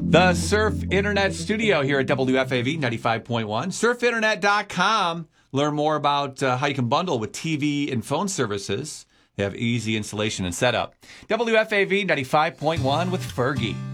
The Surf Internet Studio here at WFAV 95.1. SurfInternet.com. Learn more about how you can bundle with TV and phone services. They have easy installation and setup. WFAV 95.1 with Fergie.